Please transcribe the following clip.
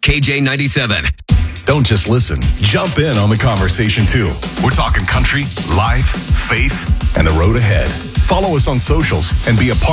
KJ97. Don't just listen. Jump in on the conversation, too. We're talking country, life, faith, and the road ahead. Follow us on socials and be a part